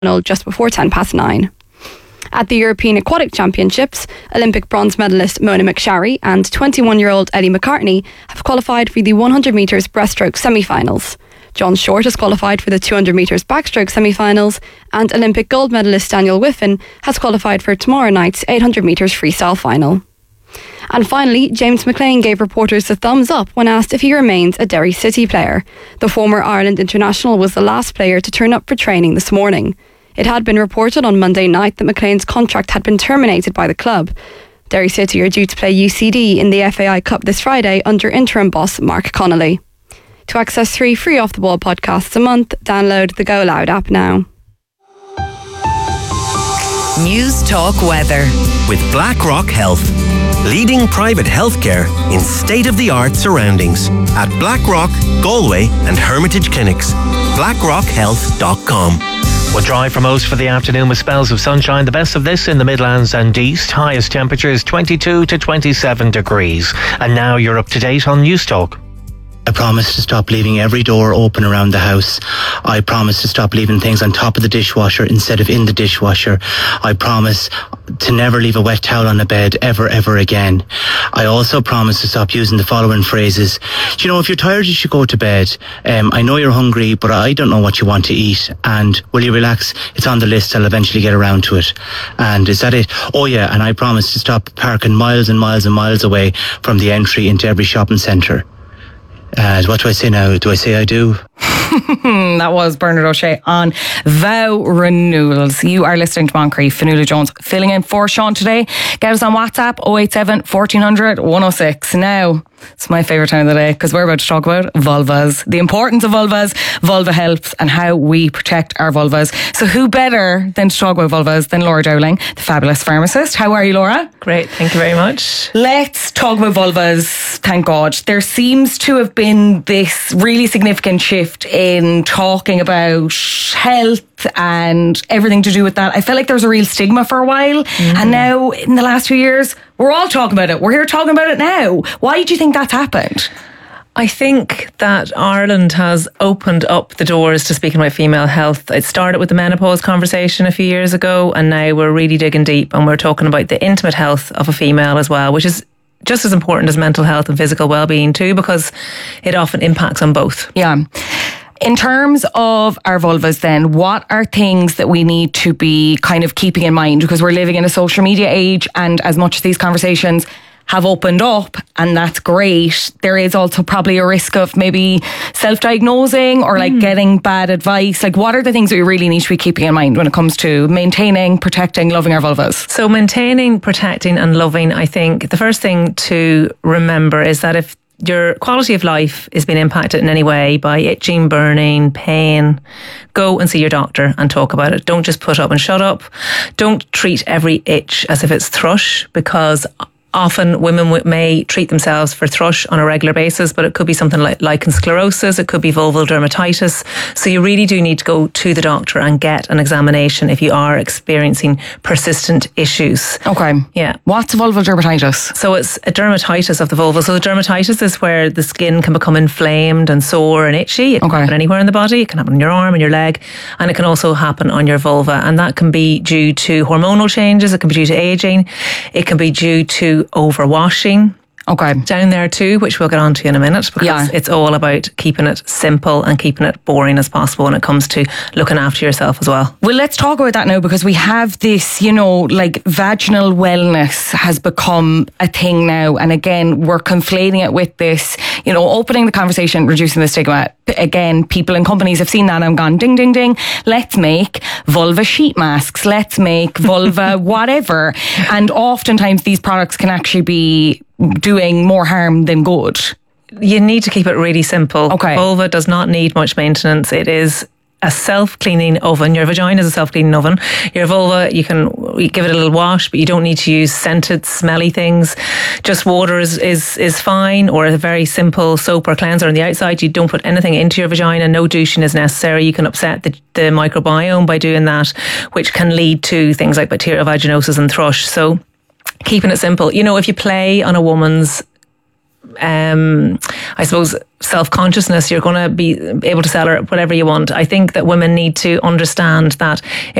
just before 9:10. At the European Aquatic Championships, Olympic bronze medalist Mona McSharry and 21-year-old Eddie McCartney have qualified for the 100 metres breaststroke semi-finals. John Short has qualified for the 200 metres backstroke semi-finals, and Olympic gold medalist Daniel Whiffen has qualified for tomorrow night's 800 metres freestyle final. And finally, James McLean gave reporters the thumbs up when asked if he remains a Derry City player. The former Ireland international was the last player to turn up for training this morning. It had been reported on Monday night that McLean's contract had been terminated by the club. Derry City are due to play UCD in the FAI Cup this Friday under interim boss Mark Connolly. To access 3 free Off the Ball podcasts a month, download the Go Loud app now. News Talk Weather with BlackRock Health, leading private healthcare in state-of-the-art surroundings at BlackRock, Galway and Hermitage Clinics. BlackRockHealth.com. We'll dry for most for the afternoon with spells of sunshine. The best of this in the Midlands and East. Highest temperatures 22 to 27 degrees. And now you're up to date on News Talk. I promise to stop leaving every door open around the house. I promise to stop leaving things on top of the dishwasher instead of in the dishwasher. I promise to never leave a wet towel on a bed ever again. I also promise to stop using the following phrases. You know, if you're tired, you should go to bed. I know you're hungry, but I don't know what you want to eat. And will you relax? It's on the list. I'll eventually get around to it. And is that it? Oh yeah, and I promise to stop parking miles and miles and miles away from the entry into every shopping centre. What do I say now? Do I say I do? That was Bernard O'Shea on Vow Renewals. You are listening to Moncrief. Fionnuala Jones filling in for Sean today. Get us on WhatsApp 087 1400 106. Now, it's my favourite time of the day because we're about to talk about vulvas, the importance of vulvas, vulva helps and how we protect our vulvas. So who better than to talk about vulvas than Laura Dowling, the fabulous pharmacist. How are you, Laura? Great, thank you very much. Let's talk about vulvas, thank God. There seems to have been this really significant shift in talking about health and everything to do with that. I felt like there was a real stigma for a while, and now in the last few years we're all talking about it. We're here talking about it now. Why do you think that's happened? I think that Ireland has opened up the doors to speaking about female health. It started with the menopause conversation a few years ago, and now we're really digging deep and we're talking about the intimate health of a female as well, which is just as important as mental health and physical well-being too, because it often impacts on both. Yeah. In terms of our vulvas then, what are things that we need to be kind of keeping in mind? Because we're living in a social media age, and as much as these conversations have opened up, and that's great, there is also probably a risk of maybe self-diagnosing or like getting bad advice. Like, what are the things that we really need to be keeping in mind when it comes to maintaining, protecting, loving our vulvas? So maintaining, protecting and loving, I think the first thing to remember is that if your quality of life is being impacted in any way by itching, burning, pain, go and see your doctor and talk about it. Don't just put up and shut up. Don't treat every itch as if it's thrush, because often women may treat themselves for thrush on a regular basis, but it could be something like lichen sclerosis, it could be vulval dermatitis. So you really do need to go to the doctor and get an examination if you are experiencing persistent issues. Okay. Yeah. What's vulval dermatitis? So it's a dermatitis of the vulva. So the dermatitis is where the skin can become inflamed and sore and itchy. It can happen anywhere in the body. It can happen on your arm and your leg, and it can also happen on your vulva. And that can be due to hormonal changes. It can be due to aging. It can be due to overwashing. Okay. Down there too, which we'll get on to in a minute, because it's all about keeping it simple and keeping it boring as possible when it comes to looking after yourself as well. Well, let's talk about that now, because we have this, you know, like vaginal wellness has become a thing now. And again, we're conflating it with this, you know, opening the conversation, reducing the stigma. Again, people in companies have seen that and gone, ding, ding, ding. Let's make vulva sheet masks. Let's make vulva whatever. And oftentimes these products can actually be doing more harm than good. You need to keep it really simple. Okay. Vulva does not need much maintenance. It is a self-cleaning oven. Your vagina is a self-cleaning oven. Your vulva, you give it a little wash, but you don't need to use scented, smelly things. Just water is fine, or a very simple soap or cleanser on the outside. You don't put anything into your vagina. No douching is necessary. You can upset the microbiome by doing that, which can lead to things like bacterial vaginosis and thrush. So keeping it simple. You know, if you play on a woman's I suppose, self-consciousness, you're going to be able to sell her whatever you want. I think that women need to understand that